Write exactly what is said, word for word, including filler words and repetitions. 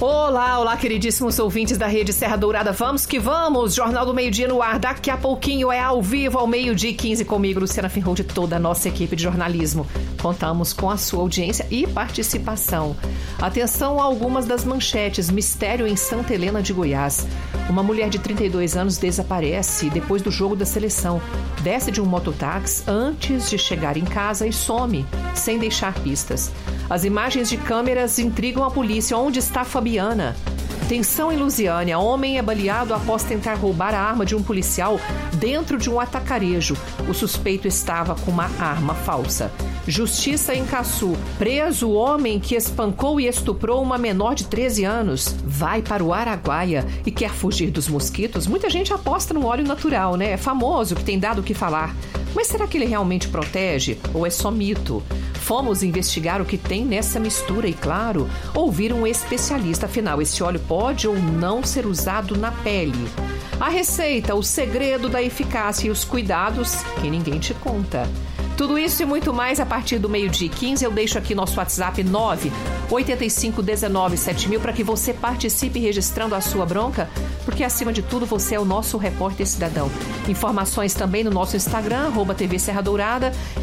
Olá, olá, queridíssimos ouvintes da Rede Serra Dourada. Vamos que vamos! Jornal do Meio Dia no ar. Daqui a pouquinho é ao vivo, ao meio-dia e quinze, comigo, Luciana Finhold, e toda a nossa equipe de jornalismo. Contamos com a sua audiência e participação. Atenção a algumas das manchetes. Mistério em Santa Helena de Goiás. Uma mulher de trinta e dois anos desaparece depois do jogo da seleção. Desce de um mototáxi antes de chegar em casa e some, sem deixar pistas. As imagens de câmeras intrigam a polícia. Onde está Fabiana? Tensão em Lusiânia. Homem é baleado após tentar roubar a arma de um policial dentro de um atacarejo. O suspeito estava com uma arma falsa. Justiça em Caçu. Preso o homem que espancou e estuprou uma menor de treze anos. Vai para o Araguaia e quer fugir dos mosquitos. Muita gente aposta no óleo natural, né? É famoso, que tem dado o que falar. Mas será que ele realmente protege ou é só mito? Fomos investigar o que tem nessa mistura e, claro, ouvir um especialista. Afinal, esse óleo pode ou não ser usado na pele? A receita, o segredo da eficácia e os cuidados que ninguém te conta. Tudo isso e muito mais a partir do meio-dia e quinze. Eu deixo aqui nosso WhatsApp nove oito cinco um nove sete mil para que você participe registrando a sua bronca, porque acima de tudo você é o nosso repórter cidadão. Informações também no nosso Instagram, arroba T V Serra Dourada.